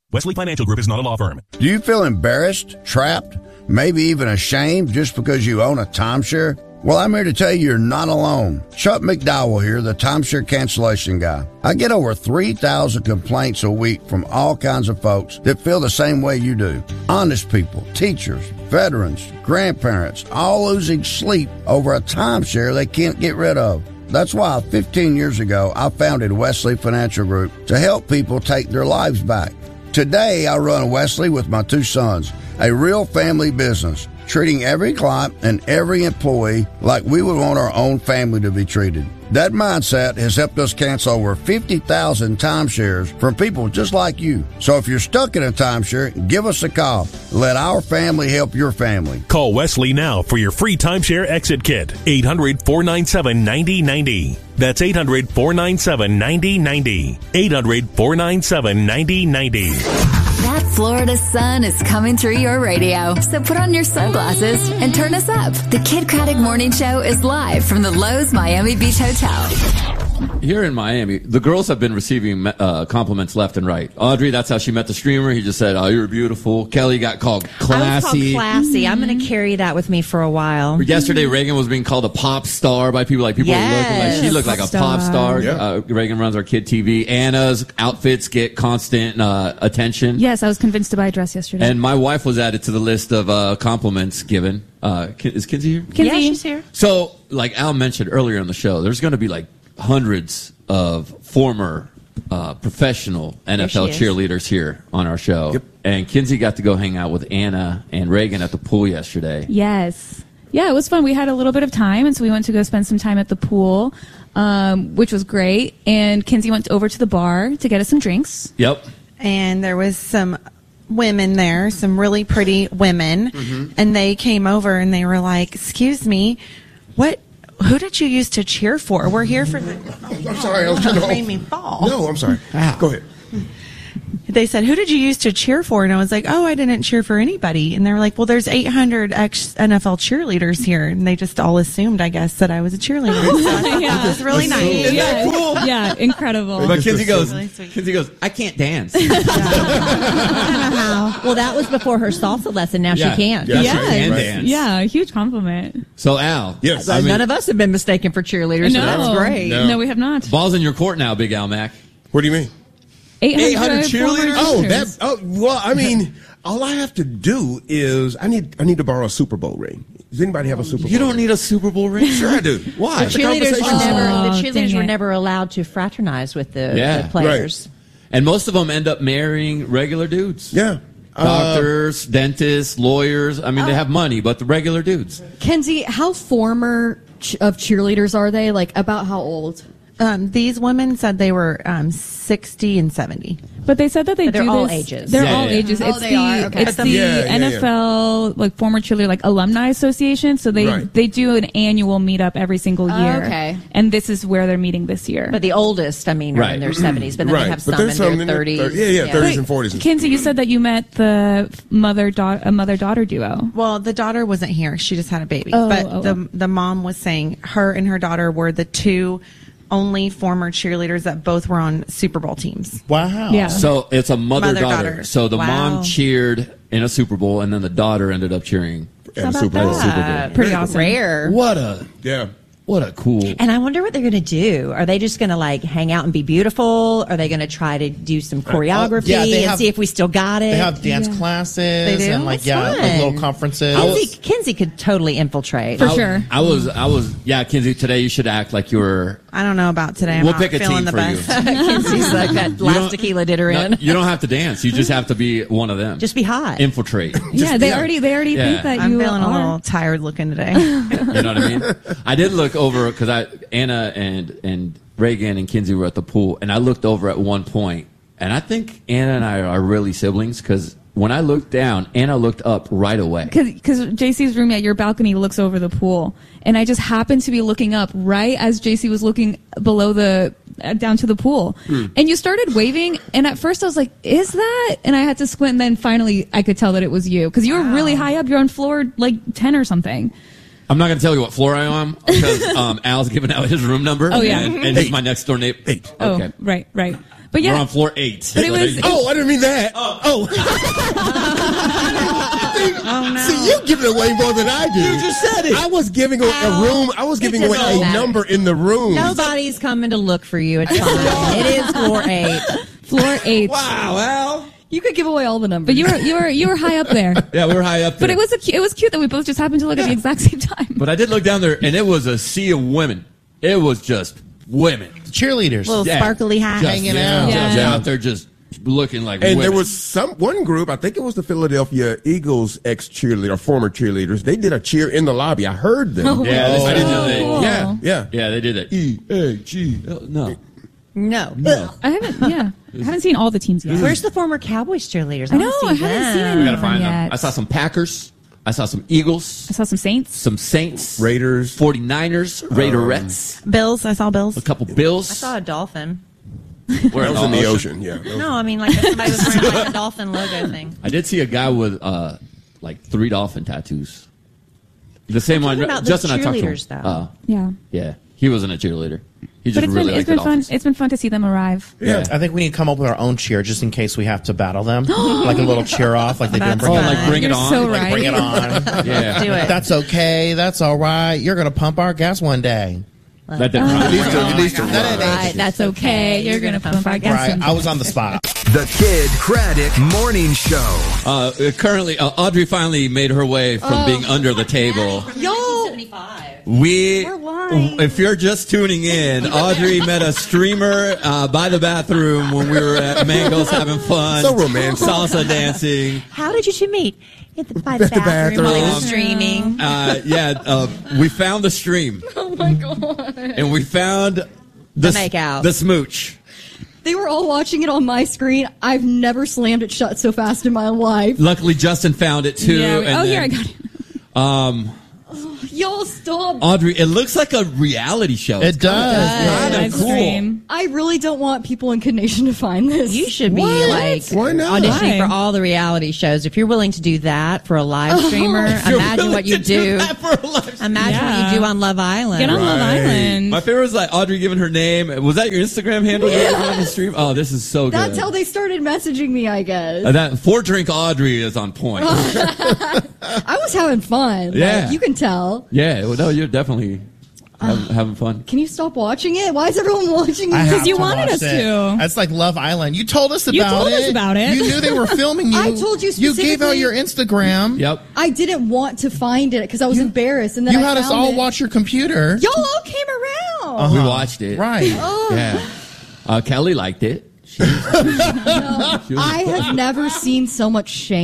Wesley Financial Group is not a law firm. Do you feel embarrassed, trapped, maybe even ashamed just because you own a timeshare? Well, I'm here to tell you you're not alone. Chuck McDowell here, the timeshare cancellation guy. I get over 3,000 complaints a week from all kinds of folks that feel the same way you do. Honest people, teachers, veterans, grandparents, all losing sleep over a timeshare they can't get rid of. That's why 15 years ago, I founded Wesley Financial Group to help people take their lives back. Today, I run Wesley with my two sons, a real family business, treating every client and every employee like we would want our own family to be treated. That mindset has helped us cancel over 50,000 timeshares from people just like you. So if you're stuck in a timeshare, give us a call. Let our family help your family. Call Wesley now for your free timeshare exit kit. 800-497-9090. That's 800-497-9090. 800-497-9090. That Florida sun is coming through your radio, so put on your sunglasses and turn us up. The Kid Craddock Morning Show is live from the Lowe's Miami Beach Hotel. Here in Miami, the girls have been receiving compliments left and right. Audrey, that's how she met the streamer. He just said, "Oh, you're beautiful." Kelly got called classy. I was called classy. Mm-hmm. I'm going to carry that with me for a while. Yesterday, Reagan was being called a pop star by people. Like people were looking like she looked like a pop star. Yeah. Reagan runs our kid TV. Anna's outfits get constant attention. Yes, I was convinced to buy a dress yesterday. And my wife was added to the list of compliments given. Is Kinsey here? Kinsey. Yeah, she's here. So, like Al mentioned earlier in the show, there's going to be like hundreds of former professional NFL cheerleaders here on our show. Yep. And Kinsey got to go hang out with Anna and Reagan at the pool yesterday. Yes. Yeah, it was fun. We had a little bit of time, and so we went to go spend some time at the pool, which was great. And Kinsey went over to the bar to get us some drinks. Yep. And there was some women there, some really pretty women, and they came over and they were like, "Excuse me, who did you used to cheer for? We're here for the..." I'm sorry, I was trying to made me fall. No, I'm sorry. Go ahead. They said, "Who did you used to cheer for?" And I was like, "Oh, I didn't cheer for anybody." And they were like, "Well, there's 800 ex-NFL cheerleaders here." And they just all assumed, I guess, that I was a cheerleader. So Yeah. it was really nice. Isn't that cool? Yeah, incredible. But Kinsey goes, Really "I can't dance." Well, that was before her salsa lesson. Now she can. Yeah. Yeah, Can dance. yeah, huge compliment. So Al, Yes. None of us have been mistaken for cheerleaders, so that's great. No, we have not. ball's in your court now, Big Al Mac. What do you mean? 800 cheerleaders? cheerleaders. Well, I mean, all I have to do is I need to borrow a Super Bowl ring. Does anybody have a Super Bowl? You don't need a Super Bowl ring. Sure I do. Why? The cheerleaders dang were it. never allowed to fraternize with the players. Right. And most of them end up marrying regular dudes. Yeah. Doctors, dentists, lawyers. I mean, they have money, but the regular dudes. Kenzie, how former of cheerleaders are they? Like, about how old? These women said they were 60 and 70. But they said that They're do all this. ages. They're Yeah, all yeah. ages. Oh, It's they the are? Okay. it's the Yeah. NFL like former cheerleader like alumni association. So they do an annual meetup every single year. Okay. And this is where they're meeting this year. But the oldest, I mean, are in their 70s, but then they have some in their 30s. 30s and 40s. Kinsey, you said that you met the mother-daughter duo. Well, the daughter wasn't here. She just had a baby. Oh, but oh. the mom was saying her and her daughter were the two only former cheerleaders that both were on Super Bowl teams. Wow. Yeah. So it's a mother-daughter. Mother-daughter. So the Wow. mom cheered in a Super Bowl, and then the daughter ended up cheering At How the about Super Bowl. that? Super Bowl. Pretty awesome. Rare. What a cool. And I wonder what they're going to do. Are they just going to like hang out and be beautiful? Are they going to try to do some choreography and see if we still got it? They have dance classes They do? and like That's like fun. little conferences. Kinsey could totally infiltrate. For sure. I was. Yeah, Kinsey. Today you should act like you were. I don't know about today. I'm We'll not pick a feeling team the for best. you. Kinsey's like that last tequila did her in. You don't have to dance. You just have to be one of them. Just be hot. Infiltrate. Yeah, they already Yeah. think that I'm you feeling are. a little tired looking today. You know what I mean? I did look over because Anna and Reagan and Kinsey were at the pool, and I looked over at one point, and I think Anna and I are really siblings because when I looked down, Anna looked up right away. Because JC's room at your balcony looks over the pool, and I just happened to be looking up right as JC was looking below down to the pool, and you started waving, and at first I was like, "Is that?" And I had to squint, and then finally I could tell that it was you because you were really high up. You're on floor like 10 or something. I'm not going to tell you what floor I am because Al's giving out his room number. Oh, yeah. and he's my next door neighbor. 8. Oh, Okay. right. But yeah, we're on floor 8. But it was. Oh, I didn't mean that. Oh. Oh, no. See, you give it away more than I do. You just said it. I was giving away a room. I was giving away doesn't a matter. number in the room. Nobody's coming to look for you. It's fine. It is floor 8. Floor 8. Wow, well. You could give away all the numbers. But you were high up there. Yeah, we were high up there. But it was cute that we both just happened to look at the exact same time. But I did look down there, and it was a sea of women. It was just women. Cheerleaders. Little sparkly hat. hanging out. Just Yeah. out there just looking like And women. there was one group, I think it was the Philadelphia Eagles ex-cheerleader, former cheerleaders. They did a cheer in the lobby. I heard them. Yeah, I didn't know cool. Yeah. Yeah, they did it. E-A-G-L. No. No. I haven't seen all the teams yet. Where's the former Cowboys cheerleaders? I know, wanna I haven't seen any. We gotta find Yet. them. I saw some Packers. I saw some Eagles. I saw some Saints. Some Saints. Raiders. 49ers. Raiderettes. Bills. I saw Bills. A couple Bills. I saw a dolphin. Where That was in the ocean. Yeah. No, I mean like somebody was wearing like a dolphin logo thing. I did see a guy with like 3 dolphin tattoos. The same one. Talking about the Justin, I talked to him. cheerleaders, though. Yeah. Yeah, he wasn't a cheerleader. He But just really it's liked been the fun. Dolphins. It's been fun to see them arrive. Yeah, I think we need to come up with our own cheer just in case we have to battle them, like a little cheer off, like they do in That's Bring It fun. On. like Bring It You're On. so Like right. Bring It On. Yeah, Do it. That's okay. That's all right. You're gonna pump our gas one day. that didn't Right, that's okay. You're gonna pump our gas. Right. I was on the spot. The Kid Craddock Morning Show. Currently, Audrey finally made her way from being under the table. Yo, We're lying. If you're just tuning in, Audrey met a streamer by the bathroom when we were at Mango's having fun. So romantic. Salsa dancing. How did you two meet? By the bathroom while he was streaming. We found the stream. Oh my god. And we found the make out. the smooch. They were all watching it on my screen. I've never slammed it shut so fast in my life. Luckily, Justin found it too. Yeah. and Here then, I got it. Y'all stop. Audrey, it looks like a reality show. It does. Kind Live of cool. stream. I really don't want people in Kid Nation to find this. You should be like Why not? auditioning Why? for all the reality shows. If you're willing to do that for a live streamer, imagine what you do. Imagine what you do on Love Island. Get on Love Island. My favorite was like Audrey giving her name. Was that your Instagram handle you were on the stream? Oh, this is so good. That's how they started messaging me, I guess. That 4 Drink Audrey is on point. I was having fun. Yeah. Like, you can tell. Yeah, well, no, you're definitely having fun. Can you stop watching it? Why is everyone watching it? Because you wanted us to. That's like Love Island. You told us about it. You told us about it. You knew they were filming you. I told you You gave out specifically- your Instagram. Yep. I didn't want to find it because I was embarrassed. And then You I had us found all it. watch your computer. Y'all all came around. We watched it. Right. Yeah. Kelly liked it. I have never seen so much shame.